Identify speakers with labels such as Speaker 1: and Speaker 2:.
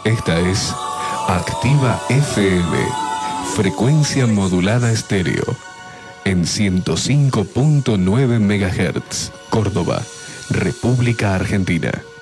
Speaker 1: Esta es Activa FM, frecuencia modulada estéreo, en 105.9 MHz, Córdoba, República Argentina.